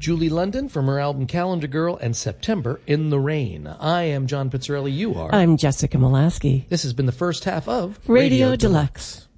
Julie London from her album Calendar Girl and September in the Rain. I am John Pizzarelli. You are. I'm Jessica Molaski. This has been the first half of Radio Deluxe.